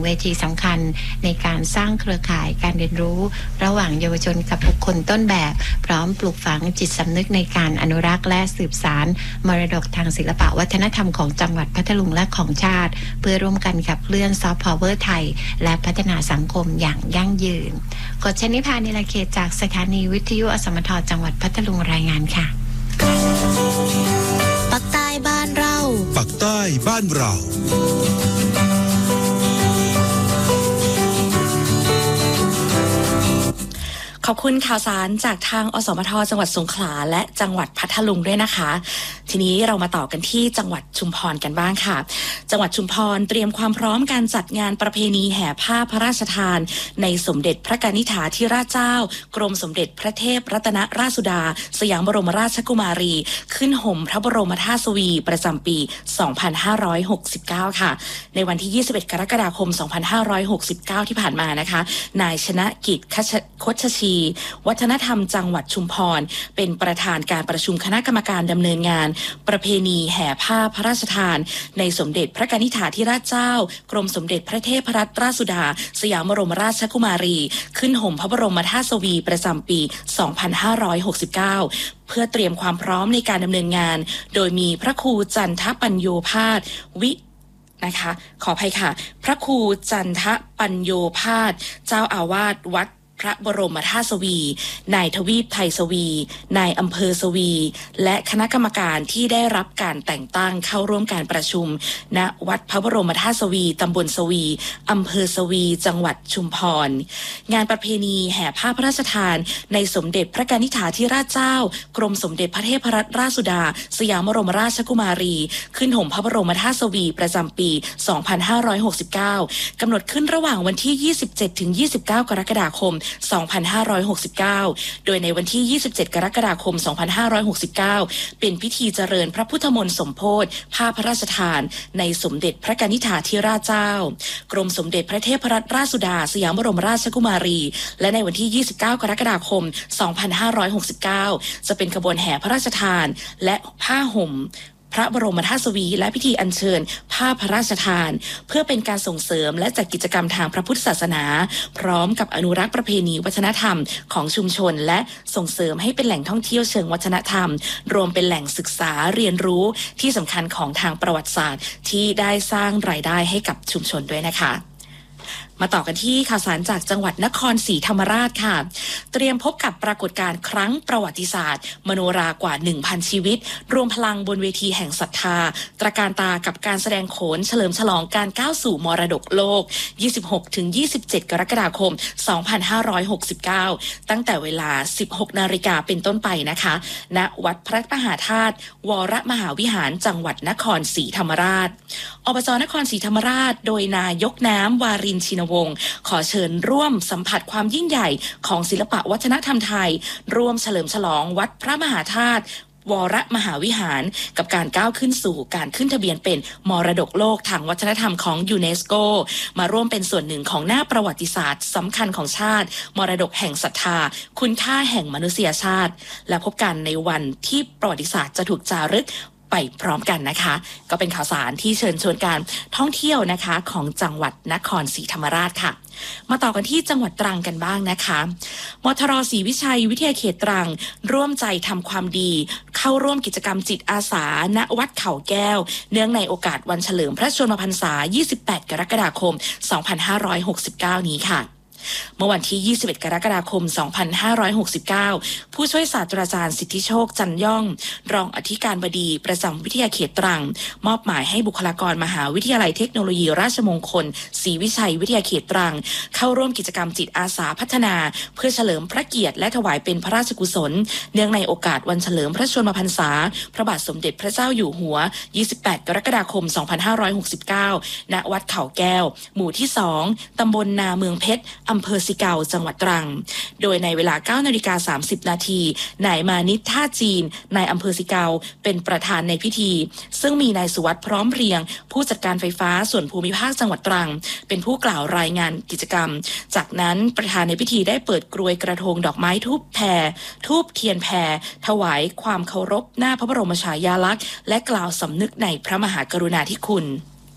เวทีสำคัญในการสร้างเครือข่ายการเรียนรู้ระหว่างเยาวชนกับบุคคลต้นแบบพร้อมปลูกฝังจิตสำนึกในการอนุรักษ์และสืบสานมรดกทางศิลปะวัฒนธรรมของจังหวัดพัทลุงและของชาติเพื่อร่วมกันขับเคลื่อนซอฟต์พาวเวอร์ไทยและพัฒนาสังคมอย่างยั่งยืนกฎชนิพานิลเขตจากสถานีวิทยุอสมทจังหวัดพัทลุงรายงานค่ะปักใต้บ้านเราปักใต้บ้านเราขอบคุณข่าวสารจากทางอสมทจังหวัดสงขลาและจังหวัดพัทลุงด้วยนะคะทีนี้เรามาต่อกันที่จังหวัดชุมพรกันบ้างค่ะจังหวัดชุมพรเตรียมความพร้อมการจัดงานประเพณีแห่ผ้าพระราชทานในสมเด็จพระกนิษฐาธิราชเจ้ากรมสมเด็จพระเทพรัตนราชสุดาสยามบรมราชกุมารีขึ้นห่มพระบรมธาตุสวีประจำปี 2569 ค่ะในวันที่ 21 กรกฎาคม 2569 ที่ผ่านมานะคะนายชนะกิจคชชีวัฒนธรรมจังหวัดชุมพรเป็นประธานการประชุมคณะกรรมการดำเนินงานประเพณีแห่ผ้าพระราชทานในสมเด็จพระกนิษฐาธิราชเจ้ากรมสมเด็จพระเทพรัตนราชสุดาสยามบรมราชกุมารีขึ้นห่มพระบรมธาตุสวีประจำปี 2569 เพื่อเตรียมความพร้อมในการดำเนินงานโดยมีพระครูจันทปัญโยภาสนะคะขออภัยค่ะพระครูจันทปัญโยภาสเจ้าอาวาสวัดพระบรมธาตุสวีนายทวีปไทยสวีนายอำเภอสวีและคณะกรรมการที่ได้รับการแต่งตั้งเข้าร่วมการประชุมณวัดพระบรมธาตุสวีตำบลสวีอำเภอสวีจังหวัดชุมพรงานประเพณีแห่ผ้าพระราชทานในสมเด็จพระกนิษฐาธิราชเจ้ากรมสมเด็จพระเทพรัตนราชสุดาสยามบรมราชกุมารีขึ้นห่มพระบรมธาตุสวีประจำปี 2569 กำหนดขึ้นระหว่างวันที่ 27-29 กรกฎาคม 2569 โดยในวันที่ 27 กรกฎาคม 2569 เป็นพิธีเจริญพระพุทธมนต์สมโภชผ้าพระราชทานในสมเด็จพระกนิษฐาธิราชเจ้ากรมสมเด็จพระเทพรัตนราชสุดาสยามบรมราชกุมารีและในวันที่ 29 กรกฎาคม 2569 จะเป็นขบวนแห่พระราชทานและผ้าห่มพระบรมธาตุสวีและพิธีอัญเชิญผ้าพระราชทานเพื่อเป็นการส่งเสริมและจัดกิจกรรมทางพระพุทธศาสนาพร้อมกับอนุรักษ์ประเพณีวัฒนธรรมของชุมชนและส่งเสริมให้เป็นแหล่งท่องเที่ยวเชิงวัฒนธรรมรวมเป็นแหล่งศึกษาเรียนรู้ที่สำคัญของทางประวัติศาสตร์ที่ได้สร้างรายได้ให้กับชุมชนด้วยนะคะมาต่อกันที่ข่าวสารจากจังหวัดนครศรีธรรมราชค่ะเตรียมพบกับปรากฏการณ์ครั้งประวัติศาสตร์มโนรากว่า 1,000 ชีวิตรวมพลังบนเวทีแห่งศรัทธาตระการตากับการแสดงโขนเฉลิมฉลองการก้าวสู่มรดกโลก 26-27 กรกฎาคม 2569 ตั้งแต่เวลา 16 นาฬิกาเป็นต้นไปนะคะณวัดพระมหาธาตุวรมหาวิหารจังหวัดนครศรีธรรมราชอบจ.นครศรีธรรมราชโดยนายกน้ำวารินทร์ชินวงศ์ขอเชิญร่วมสัมผัสความยิ่งใหญ่ของศิลปะวัฒนธรรมไทยร่วมเฉลิมฉลองวัดพระมหาธาตุวรมหาวิหารกับการก้าวขึ้นสู่การขึ้นทะเบียนเป็นมรดกโลกทางวัฒนธรรมของยูเนสโกมาร่วมเป็นส่วนหนึ่งของหน้าประวัติศาสตร์สำคัญของชาติมรดกแห่งศรัทธาคุณค่าแห่งมนุษยชาติและพบกันในวันที่ประวัติศาสตร์จะถูกจารึกไปพร้อมกันนะคะก็เป็นข่าวสารที่เชิญชวนการท่องเที่ยวนะคะของจังหวัดนครศรีธรรมราชค่ะมาต่อกันที่จังหวัดตรังกันบ้างนะคะมทร.ศรีวิชัยวิทยาเขตตรังร่วมใจทำความดีเข้าร่วมกิจกรรมจิตอาสาณวัดเขาแก้วเนื่องในโอกาสวันเฉลิมพระชนมพรรษา 28 กรกฎาคม 2569 นี้ค่ะเมื่อวันที่ 21 กรกฎาคม 2569 ผู้ช่วยศาสตราจารย์สิทธิโชคจันย่องรองอธิการบดีประจำวิทยาเขตตรังมอบหมายให้บุคลากรมหาวิทยาลัยเทคโนโลยีราชมงคลศรีวิชัยวิทยาเขตตรังเข้าร่วมกิจกรรมจิตอาสาพัฒนาเพื่อเฉลิมพระเกียรติและถวายเป็นพระราชกุศลเนื่องในโอกาสวันเฉลิมพระชนมพรรษาพระบาทสมเด็จพระเจ้าอยู่หัว 28 กรกฎาคม 2569 ณ วัดเขาแก้วหมู่ที่ 2 ตำบลนาเมืองเพชรอำเภอสิเกาจังหวัดตรังโดยในเวลา 9:30 น.นายมานิตท่าจีนนายอำเภอสิเกาเป็นประธานในพิธีซึ่งมีนายสุวัสดิ์พร้อมเพรียงผู้จัดการไฟฟ้าส่วนภูมิภาคจังหวัดตรังเป็นผู้กล่าวรายงานกิจกรรมจากนั้นประธานในพิธีได้เปิดกรวยกระทงดอกไม้ทูบเทียนแพรถวายความเคารพหน้าพระบรมฉายาลักษณ์และกล่าวสำนึกในพระมหากรุณาธิคุณ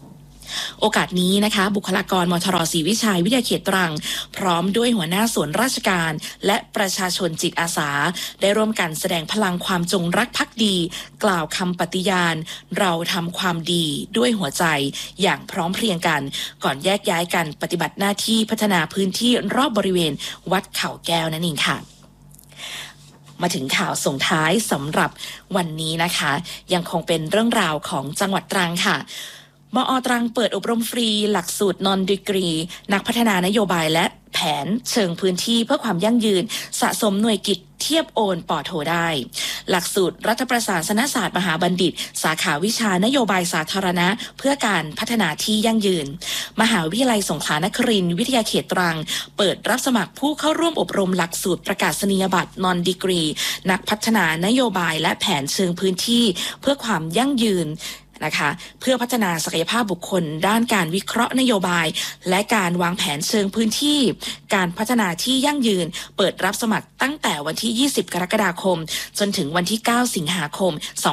โอกาสนี้นะคะบุคลากรมทรศรีวิชัยวิทยาเขตตรังพร้อมด้วยหัวหน้าส่วนราชการและประชาชนจิตอาสาได้ร่วมกันแสดงพลังความจงรักภักดีกล่าวคำปฏิญาณเราทำความดีด้วยหัวใจอย่างพร้อมเพรียงกันก่อนแยกย้ายกันปฏิบัติหน้าที่พัฒนาพื้นที่รอบบริเวณวัดเขาแก้วนั่นเองค่ะมาถึงข่าวส่งท้ายสำหรับวันนี้นะคะยังคงเป็นเรื่องราวของจังหวัดตรังค่ะมอ.ตรังเปิดอบรมฟรีหลักสูตร Non-Degree นักพัฒนานโยบายและแผนเชิงพื้นที่เพื่อความยั่งยืนสะสมหน่วยกิจเทียบโอนป.โทได้หลักสูตรรัฐประศาสนศาสตร์มหาบัณฑิตสาขาวิชานโยบายสาธารณะเพื่อการพัฒนาที่ยั่งยืนมหาวิทยาลัยสงขลานครินทร์วิทยาเขตตรังเปิดรับสมัครผู้เข้าร่วมอบรมหลักสูตรประกาศนียบัตร Non-Degree นักพัฒนานโยบายและแผนเชิงพื้นที่เพื่อความยั่งยืนนะคะเพื่อพัฒนาศักยภาพบุคคลด้านการวิเคราะห์นโยบายและการวางแผนเชิงพื้นที่การพัฒนาที่ยั่งยืนเปิดรับสมัครตั้งแต่วันที่20กรกฎาคมจนถึงวันที่9สิงหาคม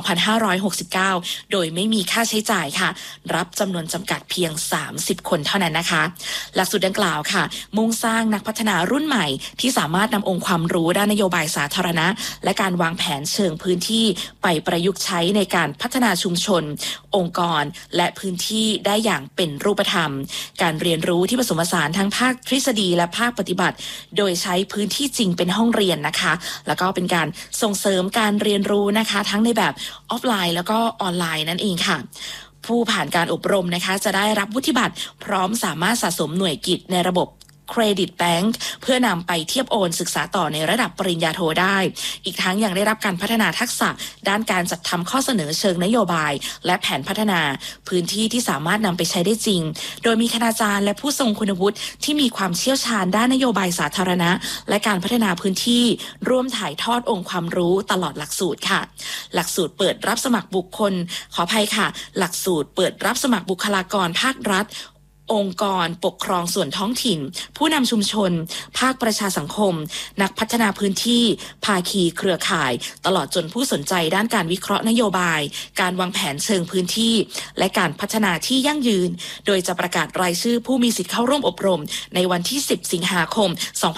2569โดยไม่มีค่าใช้จ่ายค่ะรับจำนวนจำกัดเพียง30คนเท่านั้นนะคะหลักสูตรดังกล่าวค่ะมุ่งสร้างนักพัฒนารุ่นใหม่ที่สามารถนำองค์ความรู้ด้านนโยบายสาธารณะและการวางแผนเชิงพื้นที่ไปประยุกต์ใช้ในการพัฒนาชุมชนองค์กรและพื้นที่ได้อย่างเป็นรูปธรรมการเรียนรู้ที่ผสมผสานทั้งภาคทฤษฎีและภาคปฏิบัติโดยใช้พื้นที่จริงเป็นห้องเรียนนะคะแล้วก็เป็นการส่งเสริมการเรียนรู้นะคะทั้งในแบบออฟไลน์แล้วก็ออนไลน์นั่นเองค่ะผู้ผ่านการอบรมนะคะจะได้รับวุฒิบัตรพร้อมสามารถสะสมหน่วยกิจในระบบเครดิตแบงค์เพื่อนำไปเทียบโอนศึกษาต่อในระดับปริญญาโทได้อีกทั้งยังได้รับการพัฒนาทักษะด้านการจัดทำข้อเสนอเชิงนโยบายและแผนพัฒนาพื้นที่ที่สามารถนำไปใช้ได้จริงโดยมีคณาจารย์และผู้ทรงคุณวุฒิที่มีความเชี่ยวชาญด้านนโยบายสาธารณะและการพัฒนาพื้นที่ร่วมถ่ายทอดองค์ความรู้ตลอดหลักสูตรค่ะหลักสูตรเปิดรับสมัครบุคคลขออภัยค่ะหลักสูตรเปิดรับสมัครบุคลากรภาครัฐองค์กรปกครองส่วนท้องถิ่นผู้นำชุมชนภาคประชาสังคมนักพัฒนาพื้นที่ภาคีเครือข่ายตลอดจนผู้สนใจด้านการวิเคราะห์นโยบายการวางแผนเชิงพื้นที่และการพัฒนาที่ยั่งยืนโดยจะประกาศรายชื่อผู้มีสิทธิ์เข้าร่วมอบรมในวันที่10สิงหาคม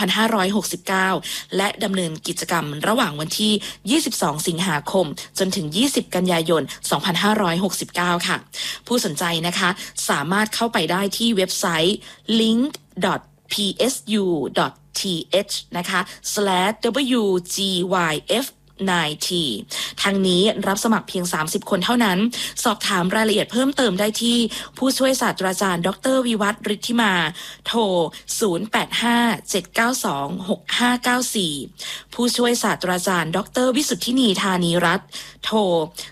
2569และดำเนินกิจกรรมระหว่างวันที่22สิงหาคมจนถึง20กันยายน2569ค่ะผู้สนใจนะคะสามารถเข้าไปได้ที่เว็บไซต์ link.psu.th นะคะ /wgyf9t ทางนี้รับสมัครเพียง30คนเท่านั้นสอบถามรายละเอียดเพิ่มเติมได้ที่ผู้ช่วยศาสตราจารย์ดร.วิวัฒน์ฤทธิมาโทร0857926594ผู้ช่วยศาสตราจารย์ดร.วิสุทธินีธานีรัตน์โทร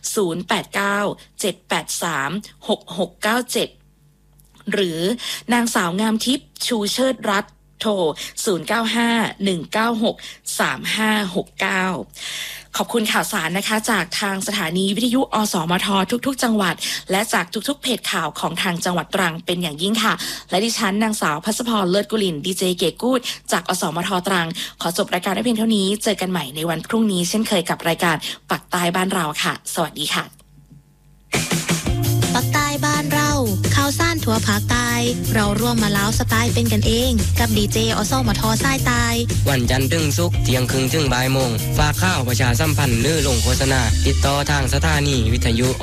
0897836697หรือนางสาวงามทิพย์ชูเชิดรัตน์โทร0951963569ขอบคุณข่าวสารนะคะจากทางสถานีวิทยุอสมททุกๆจังหวัดและจากทุกๆเพจข่าวของทางจังหวัดตรังเป็นอย่างยิ่งค่ะและดิฉันนางสาวภัสพรเลิศกุลินดีเจเก๋กูดจากอสมทตรังขอจบรายการเพียงเท่านี้เจอกันใหม่ในวันพรุ่งนี้เช่นเคยกับรายการปักใต้บ้านเราค่ะสวัสดีค่ะปักใต้บ้านเราข่าวซ่านทั่วภาคใต้เราร่วมมาเล้าสไตล์เป็นกันเองกับดีเจอสมทสายใต้วันจันทร์ถึงศุกร์เที่ยงครึ่งถึงบ่ายโมงฝากข่าวประชาสัมพันธ์หรือลงโฆษณาติดต่อทางสถานีวิทยุ